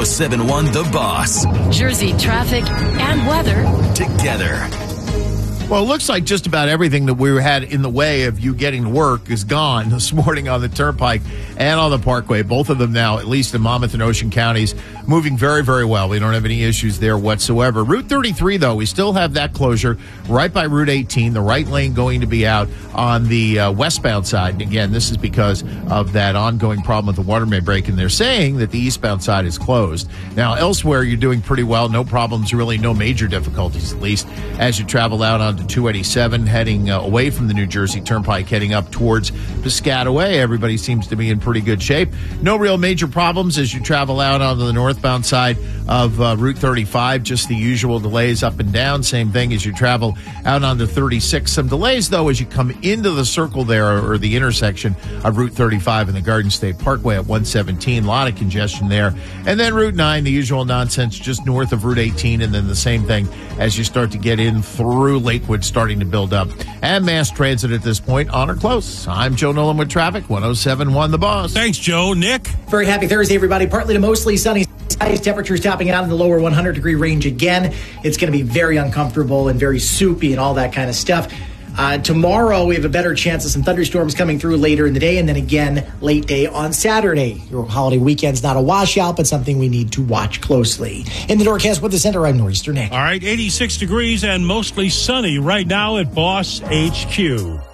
1071 The Boss. Jersey traffic and weather Together. Well, it looks like just about everything that we had in the way of you getting to work is gone this morning on the Turnpike and on the Parkway. Both of them now, at least in Monmouth and Ocean counties, moving very, very well. We don't have any issues there whatsoever. Route 33, though, we still have that closure right by Route 18, the right lane going to be out on the westbound side. And again, this is because of that ongoing problem with the water main break, and they're saying that the eastbound side is closed. Now, elsewhere, you're doing pretty well. No problems, really, no major difficulties, at least, as you travel out onto 287, heading away from the New Jersey Turnpike, heading up towards Piscataway. Everybody seems to be in pretty good shape. No real major problems as you travel out onto the northbound side of Route 35. Just the usual delays up and down. Same thing as you travel out onto 36. Some delays, though, as you come into the circle there, or the intersection of Route 35 and the Garden State Parkway at 117. A lot of congestion there. And then Route 9, the usual nonsense just north of Route 18, and then the same thing as you start to get in through Lakewood, starting to build up. And mass transit at this point on or close. I'm Joe Nolan with traffic, 1071 The Boss. Thanks, Joe. Nick? Very happy Thursday, everybody. Partly to mostly sunny skies. Temperatures topping out in the lower 100-degree range again. It's going to be very uncomfortable and very soupy and all that kind of stuff. Tomorrow, we have a better chance of some thunderstorms coming through later in the day, and then again late day on Saturday. Your holiday weekend's not a washout, but something we need to watch closely. In the Norcast Weather Center, I'm Nor'easter Nick. All right, 86 degrees and mostly sunny right now at Boss HQ.